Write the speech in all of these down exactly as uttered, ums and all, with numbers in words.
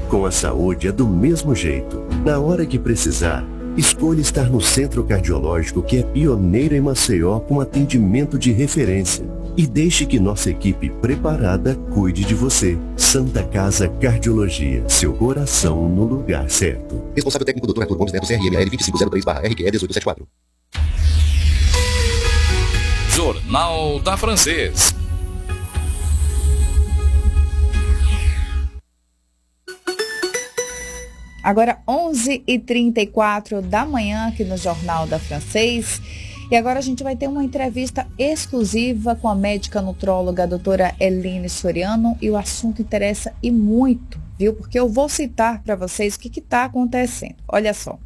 Com a saúde é do mesmo jeito. Na hora que precisar, escolha estar no Centro Cardiológico, que é pioneiro em Maceió com atendimento de referência. E deixe que nossa equipe preparada cuide de você. Santa Casa Cardiologia, seu coração no lugar certo. Responsável técnico doutor Arthur Gomes Neto, C R M L vinte e cinco zero três barra R Q E dezoito setenta e quatro. Jornal da Francês. Agora onze e trinta e quatro da manhã aqui no Jornal da Francês. E agora a gente vai ter uma entrevista exclusiva com a médica nutróloga a doutora Eline Soriano, e o assunto interessa e muito, viu? Porque eu vou citar para vocês o que está acontecendo. Olha só.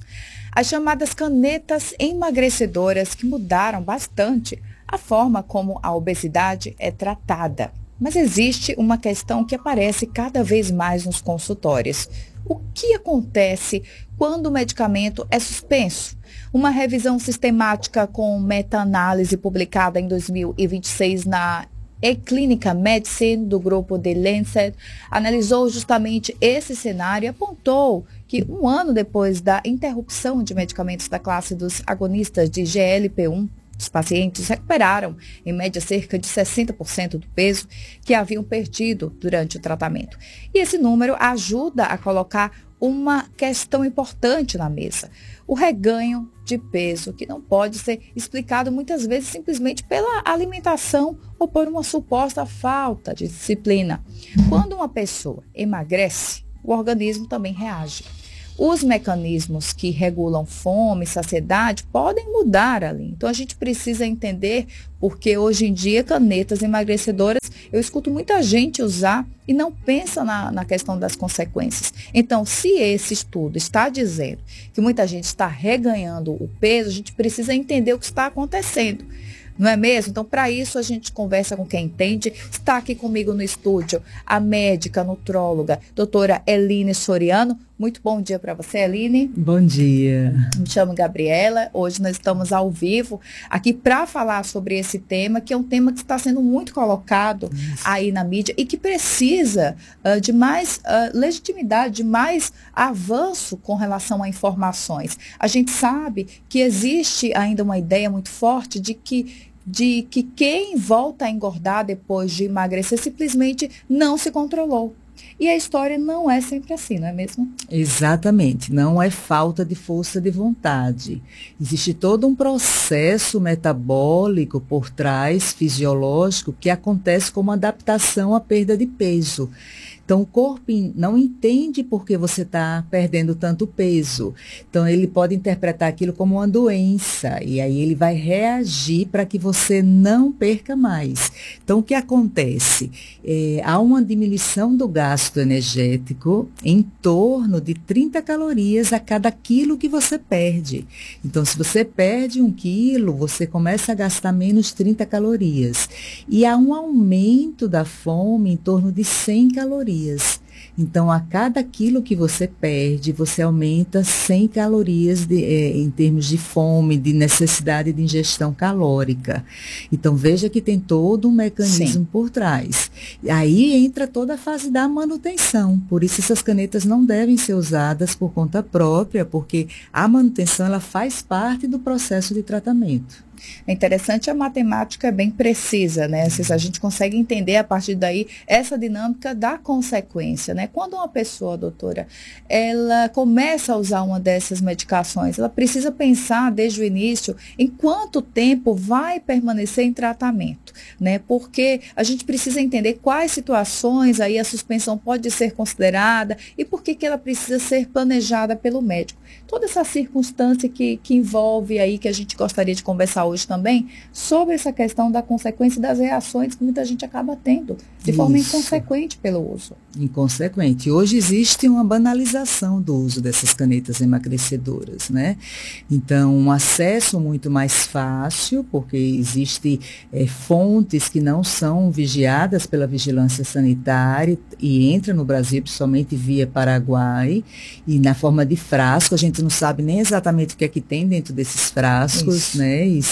As chamadas canetas emagrecedoras, que mudaram bastante a forma como a obesidade é tratada. Mas existe uma questão que aparece cada vez mais nos consultórios. O que acontece quando o medicamento é suspenso? Uma revisão sistemática com meta-análise publicada em dois mil e vinte e seis na eClinical Medicine, do grupo The Lancet, analisou justamente esse cenário e apontou que um ano depois da interrupção de medicamentos da classe dos agonistas de G L P um, os pacientes recuperaram, em média, cerca de sessenta por cento do peso que haviam perdido durante o tratamento. E esse número ajuda a colocar uma questão importante na mesa: o reganho de peso, que não pode ser explicado muitas vezes simplesmente pela alimentação ou por uma suposta falta de disciplina. Quando uma pessoa emagrece, o organismo também reage. Os mecanismos que regulam fome e saciedade podem mudar ali. Então, a gente precisa entender, porque hoje em dia, canetas emagrecedoras, eu escuto muita gente usar e não pensa na, na questão das consequências. Então, se esse estudo está dizendo que muita gente está reganhando o peso, a gente precisa entender o que está acontecendo. Não é mesmo? Então, para isso, a gente conversa com quem entende. Está aqui comigo no estúdio a médica nutróloga, doutora Eline Soriano. Muito bom dia para você, Eline. Bom dia. Me chamo Gabriela. Hoje nós estamos ao vivo aqui para falar sobre esse tema, que é um tema que está sendo muito colocado Isso. aí na mídia e que precisa uh, de mais uh, legitimidade, de mais avanço com relação a informações. A gente sabe que existe ainda uma ideia muito forte de que de que quem volta a engordar depois de emagrecer simplesmente não se controlou. E a história não é sempre assim, não é mesmo? Exatamente, não é falta de força de vontade. Existe todo um processo metabólico por trás, fisiológico, que acontece como adaptação à perda de peso. Então, o corpo não entende por que você está perdendo tanto peso. Então, ele pode interpretar aquilo como uma doença. E aí, ele vai reagir para que você não perca mais. Então, o que acontece? É, há uma diminuição do gasto energético em torno de trinta calorias a cada quilo que você perde. Então, se você perde um quilo, você começa a gastar menos trinta calorias. E há um aumento da fome em torno de cem calorias. Então, a cada quilo que você perde, você aumenta cem calorias de, é, em termos de fome, de necessidade de ingestão calórica. Então, veja que tem todo um mecanismo Sim. por trás. Aí entra toda a fase da manutenção. Por isso, essas canetas não devem ser usadas por conta própria, porque a manutenção ela faz parte do processo de tratamento. É interessante, a matemática é bem precisa, né? A gente consegue entender a partir daí essa dinâmica da consequência, né? Quando uma pessoa, doutora, ela começa a usar uma dessas medicações, ela precisa pensar desde o início em quanto tempo vai permanecer em tratamento, né? Porque a gente precisa entender quais situações aí a suspensão pode ser considerada e por que que ela precisa ser planejada pelo médico. Toda essa circunstância que, que envolve aí, que a gente gostaria de conversar hoje também, sobre essa questão da consequência das reações que muita gente acaba tendo, de Isso. forma inconsequente pelo uso. Inconsequente. Hoje existe uma banalização do uso dessas canetas emagrecedoras, né? Então, um acesso muito mais fácil, porque existem é, fontes que não são vigiadas pela vigilância sanitária e entra no Brasil, principalmente via Paraguai, e na forma de frasco, a gente não sabe nem exatamente o que é que tem dentro desses frascos, Isso. né? E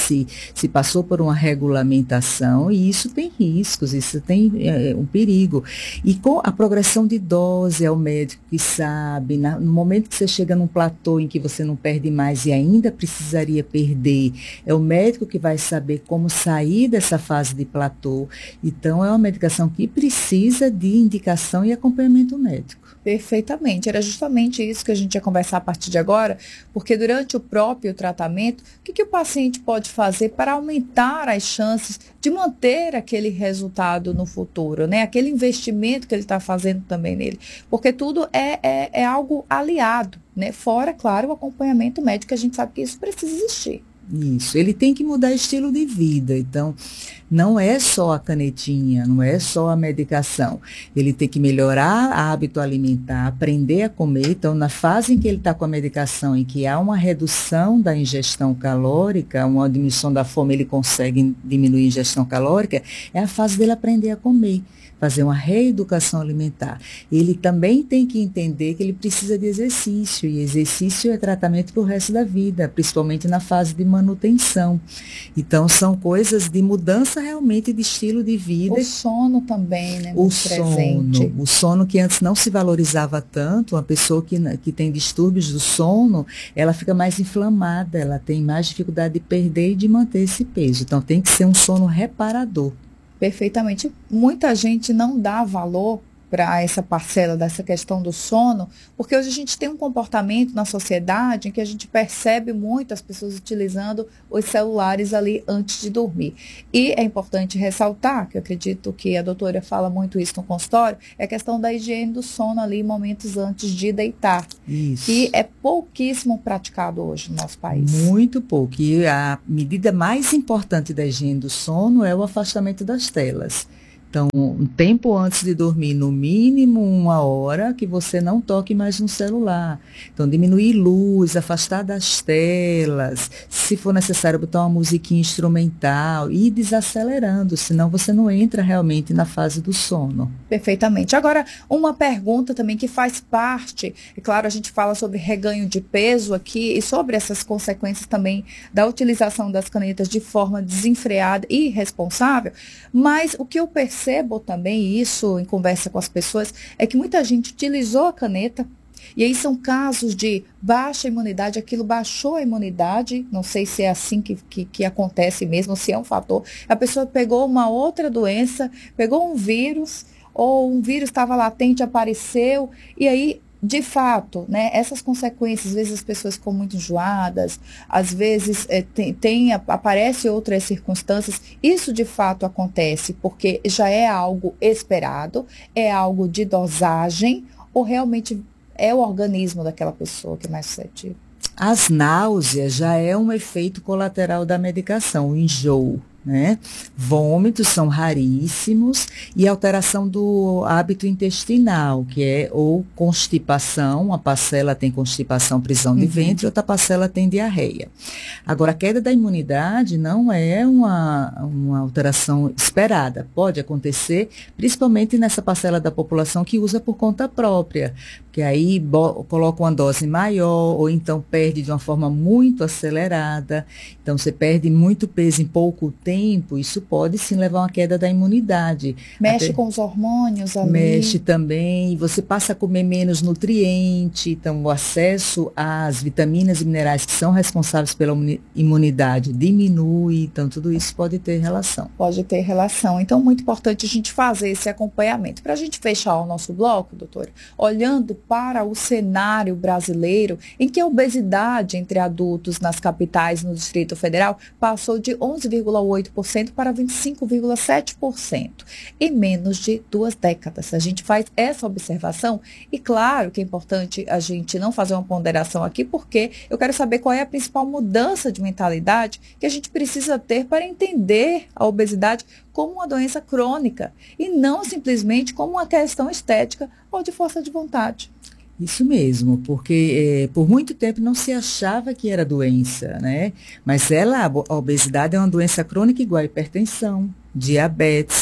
se, se passou por uma regulamentação, e isso tem riscos, isso tem é, um perigo. E com a progressão de dose, é o médico que sabe, na, no momento que você chega num platô em que você não perde mais e ainda precisaria perder, é o médico que vai saber como sair dessa fase de platô. Então, é uma medicação que precisa de indicação e acompanhamento médico. Perfeitamente, era justamente isso que a gente ia conversar a partir de agora, porque durante o próprio tratamento, o que, que o paciente pode fazer para aumentar as chances de manter aquele resultado no futuro, né? Aquele investimento que ele está fazendo também nele, porque tudo é, é, é algo aliado, né? Fora, claro, o acompanhamento médico, a gente sabe que isso precisa existir. Isso, ele tem que mudar estilo de vida, então não é só a canetinha, não é só a medicação, ele tem que melhorar o hábito alimentar, aprender a comer. Então, na fase em que ele está com a medicação, em que há uma redução da ingestão calórica, uma diminuição da fome, ele consegue diminuir a ingestão calórica, é a fase dele aprender a comer, fazer uma reeducação alimentar. Ele também tem que entender que ele precisa de exercício, e exercício é tratamento para o resto da vida, principalmente na fase de manutenção. Então, são coisas de mudança realmente de estilo de vida. O sono também, né? O presente. sono, o sono que antes não se valorizava tanto, uma pessoa que, que tem distúrbios do sono, ela fica mais inflamada, ela tem mais dificuldade de perder e de manter esse peso. Então, tem que ser um sono reparador. Perfeitamente. Muita gente não dá valor para essa parcela dessa questão do sono, porque hoje a gente tem um comportamento na sociedade em que a gente percebe muito as pessoas utilizando os celulares ali antes de dormir. E é importante ressaltar, que eu acredito que a doutora fala muito isso no consultório, é a questão da higiene do sono ali momentos antes de deitar. Isso. Que é pouquíssimo praticado hoje no nosso país. Muito pouco. E a medida mais importante da higiene do sono é o afastamento das telas. Então, um tempo antes de dormir, no mínimo uma hora, que você não toque mais no celular. Então, diminuir luz, afastar das telas, se for necessário botar uma musiquinha instrumental e ir desacelerando, senão você não entra realmente na fase do sono. Perfeitamente. Agora, uma pergunta também que faz parte, é claro, a gente fala sobre reganho de peso aqui e sobre essas consequências também da utilização das canetas de forma desenfreada e irresponsável, mas o que eu percebo percebo também isso em conversa com as pessoas, é que muita gente utilizou a caneta, e aí são casos de baixa imunidade, aquilo baixou a imunidade, não sei se é assim que, que, que acontece mesmo, se é um fator. A pessoa pegou uma outra doença, pegou um vírus, ou um vírus estava latente, apareceu, e aí de fato, né, essas consequências, às vezes as pessoas ficam muito enjoadas, às vezes é, tem, tem, aparece outras circunstâncias, isso de fato acontece porque já é algo esperado, é algo de dosagem, ou realmente é o organismo daquela pessoa que é mais suscetível? As náuseas já é um efeito colateral da medicação, o enjoo. Né? Vômitos são raríssimos e alteração do hábito intestinal, que é ou constipação, uma parcela tem constipação, prisão de uhum. ventre, outra parcela tem diarreia. Agora, a queda da imunidade não é uma, uma alteração esperada, pode acontecer, principalmente nessa parcela da população que usa por conta própria, que aí bo- coloca uma dose maior, ou então perde de uma forma muito acelerada, então você perde muito peso em pouco tempo, Tempo, isso pode sim levar a uma queda da imunidade. Mexe Até, com os hormônios ali. Mexe também, você passa a comer menos nutriente, então o acesso às vitaminas e minerais que são responsáveis pela imunidade diminui, então tudo isso pode ter relação. Pode ter relação, então muito importante a gente fazer esse acompanhamento. Para a gente fechar o nosso bloco, doutora, olhando para o cenário brasileiro, em que a obesidade entre adultos nas capitais no Distrito Federal passou de onze vírgula oito por cento para vinte e cinco vírgula sete por cento em menos de duas décadas. A gente faz essa observação e claro que é importante a gente não fazer uma ponderação aqui, porque eu quero saber qual é a principal mudança de mentalidade que a gente precisa ter para entender a obesidade como uma doença crônica e não simplesmente como uma questão estética ou de força de vontade. Isso mesmo, porque é, por muito tempo não se achava que era doença, né? Mas ela, a obesidade é uma doença crônica igual a hipertensão, diabetes,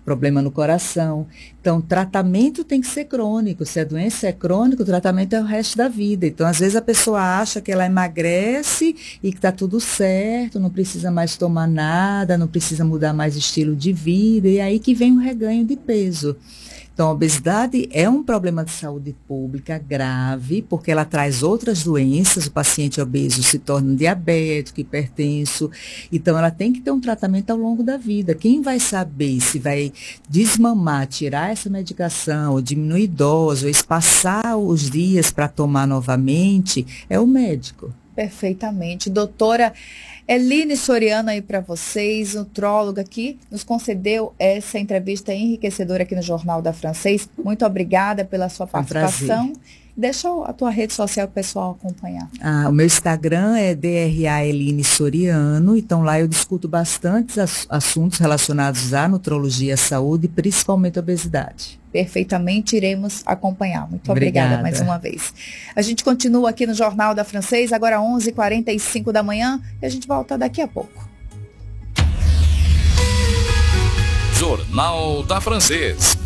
problema no coração. Então, tratamento tem que ser crônico. Se a doença é crônica, o tratamento é o resto da vida. Então, às vezes a pessoa acha que ela emagrece e que está tudo certo, não precisa mais tomar nada, não precisa mudar mais estilo de vida, e aí que vem o reganho de peso. Então, a obesidade é um problema de saúde pública grave, porque ela traz outras doenças. O paciente obeso se torna um diabético, hipertenso. Então, ela tem que ter um tratamento ao longo da vida. Quem vai saber se vai desmamar, tirar essa medicação, ou diminuir dose, ou espaçar os dias para tomar novamente, é o médico. Perfeitamente. Doutora Eline Soriano aí para vocês, nutróloga que nos concedeu essa entrevista enriquecedora aqui no Jornal da Francês. Muito obrigada pela sua participação. Deixa a tua rede social para o pessoal acompanhar. Ah, o meu Instagram é D R A Eline Soriano, então lá eu discuto bastante assuntos relacionados à nutrologia, à saúde, principalmente a obesidade. Perfeitamente, iremos acompanhar. Muito obrigada, obrigada mais uma vez. A gente continua aqui no Jornal da Francês, agora onze e quarenta e cinco da manhã, e a gente volta daqui a pouco. Jornal da Francês.